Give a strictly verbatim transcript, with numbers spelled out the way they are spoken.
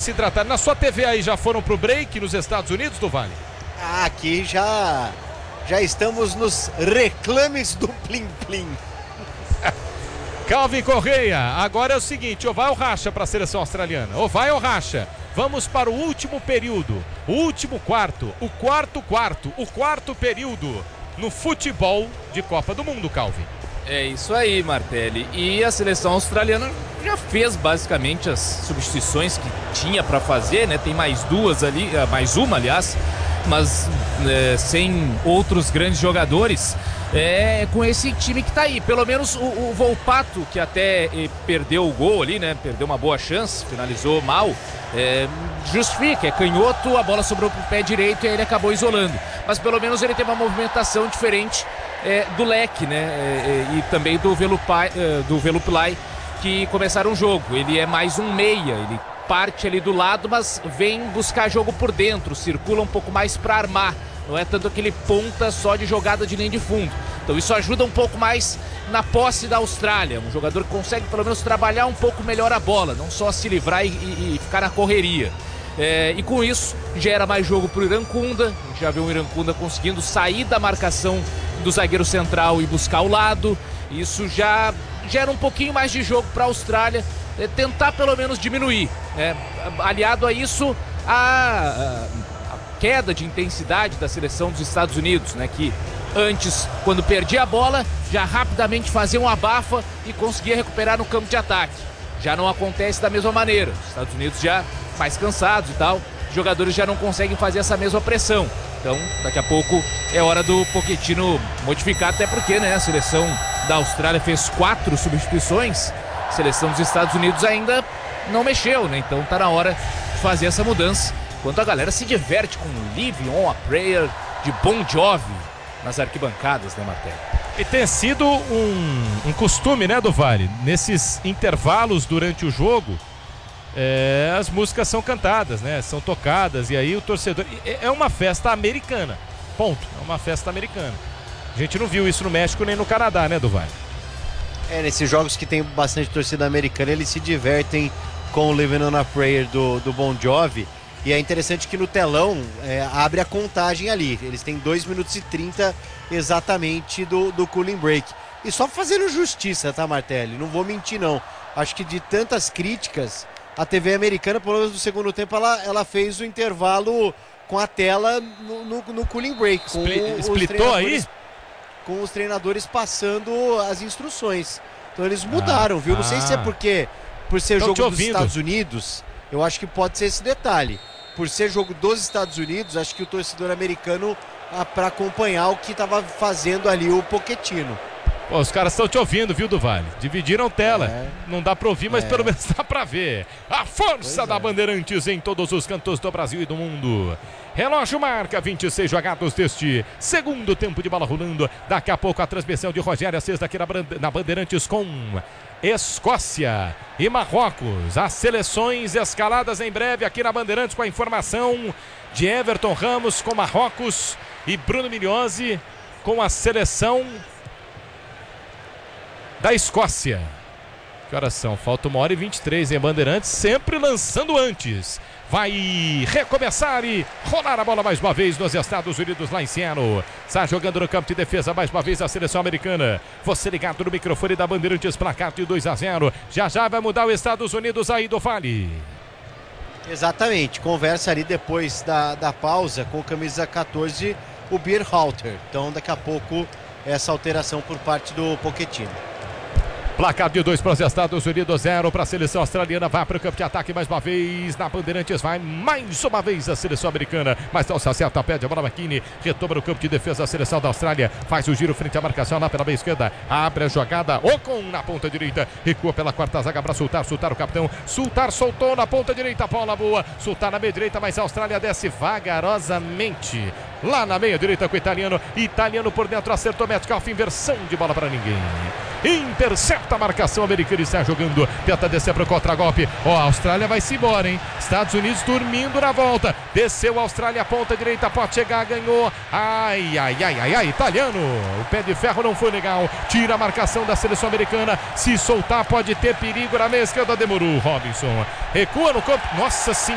se hidratar. Na sua T V aí já foram pro break nos Estados Unidos, do Vale? Ah, aqui já, já estamos nos reclames do Plim Plim. Calvin Correia, agora é o seguinte, ou vai ou racha para a seleção australiana? Ou vai ou racha? Vamos para o último período, o último quarto, o quarto quarto, o quarto período no futebol de Copa do Mundo, Calvin. É isso aí, Martelli. E a seleção australiana já fez basicamente as substituições que tinha para fazer, né? Tem mais duas ali, mais uma, aliás, mas é, sem outros grandes jogadores. É com esse time que tá aí. Pelo menos o, o Volpato, que até eh, perdeu o gol ali, né? Perdeu uma boa chance, finalizou mal. É, justifica, é canhoto, a bola sobrou pro pé direito e aí ele acabou isolando. Mas pelo menos ele teve uma movimentação diferente é, do Leque, né? É, é, e também do Velupai, é, do Veluplai, que começaram o jogo. Ele é mais um meia, ele parte ali do lado, mas vem buscar jogo por dentro, circula um pouco mais para armar. Não é tanto aquele ponta só de jogada de linha de fundo. Então isso ajuda um pouco mais na posse da Austrália. Um jogador que consegue pelo menos trabalhar um pouco melhor a bola, não só se livrar e, e, e ficar na correria. É, e com isso gera mais jogo para o Irankunda. A gente já viu o Irankunda conseguindo sair da marcação do zagueiro central e buscar o lado. Isso já gera um pouquinho mais de jogo para a Austrália, é, tentar pelo menos diminuir. Né? Aliado a isso, a... a queda de intensidade da seleção dos Estados Unidos, né? Que antes, quando perdia a bola, já rapidamente fazia um abafa e conseguia recuperar no campo de ataque. Já não acontece da mesma maneira. Os Estados Unidos já mais cansados e tal, os jogadores já não conseguem fazer essa mesma pressão. Então, daqui a pouco é hora do Pochettino modificar, até porque, né, a seleção da Austrália fez quatro substituições, a seleção dos Estados Unidos ainda não mexeu, né? Então tá na hora de fazer essa mudança. Enquanto a galera se diverte com Live on a Prayer de Bon Jovi nas arquibancadas, né, Martelli? E tem sido um, um costume, né, do Vale? Nesses intervalos durante o jogo, é, as músicas são cantadas, né? São tocadas, e aí o torcedor... É uma festa americana, ponto. É uma festa americana. A gente não viu isso no México nem no Canadá, né, do Vale? É, nesses jogos que tem bastante torcida americana, eles se divertem com o Living on a Prayer do, do Bon Jovi. E é interessante que no telão é, abre a contagem ali. Eles têm dois minutos e trinta exatamente do, do cooling break. E só fazendo justiça, tá, Martelli? Não vou mentir, não. Acho que de tantas críticas, a T V americana, pelo menos no segundo tempo, ela, ela fez o intervalo com a tela no, no, no cooling break. Com Spli- Splitou aí? Com os treinadores passando as instruções. Então eles mudaram, ah, viu? Não ah. sei se é porque, por ser Tô jogo dos Estados Unidos... Eu acho que pode ser esse detalhe. Por ser jogo dos Estados Unidos, acho que o torcedor americano, ah, para acompanhar o que estava fazendo ali o Pochettino. Pô, os caras estão te ouvindo, viu, do Vale? Dividiram tela. É. Não dá pra ouvir, mas é. pelo menos dá pra ver. A força pois da é. Bandeirantes em todos os cantos do Brasil e do mundo. Relógio marca vinte e seis jogados deste segundo tempo de bola rolando. Daqui a pouco a transmissão de Rogério Assis aqui na, na Bandeirantes com Escócia e Marrocos. As seleções escaladas em breve aqui na Bandeirantes com a informação de Everton Ramos com Marrocos e Bruno Migliozzi com a seleção da Escócia. Que horas são? Falta uma hora e vinte e três em Bandeirantes, sempre lançando antes. Vai recomeçar e rolar a bola mais uma vez nos Estados Unidos, lá em Seattle. Está jogando no campo de defesa mais uma vez a seleção americana. Você ligado no microfone da Bandeirantes, placar de dois a zero. Já já vai mudar os Estados Unidos aí do Vale. Exatamente, conversa ali depois da, da pausa com camisa catorze, o Berhalter. Então daqui a pouco essa alteração por parte do Pochettino. Placar de dois para os Estados Unidos, zero para a seleção australiana. Vai para o campo de ataque mais uma vez. Na Bandeirantes vai mais uma vez a seleção americana. Mas não se acerta, pede a bola McKinney. Retoma no campo de defesa a seleção da Austrália. Faz o giro frente à marcação lá pela meia esquerda. Abre a jogada. Ocon na ponta direita. Recua pela quarta zaga para Sultar. Sultar o capitão. Sultar soltou na ponta direita. Bola boa. Sultar na meia direita, mas a Austrália desce vagarosamente. Lá na meia direita com o italiano. Italiano por dentro acertou Metcalf. Inversão de bola para ninguém. Intercepta a marcação americana e está jogando. Tenta descer para o contra-golpe. Ó, a Austrália vai se embora, hein? Estados Unidos dormindo na volta. Desceu a Austrália, ponta direita, pode chegar, ganhou. Ai, ai, ai, ai, ai, italiano. O pé de ferro não foi legal. Tira a marcação da seleção americana. Se soltar, pode ter perigo na meia esquerda. Demorou. Robinson recua no campo. Nossa senhora.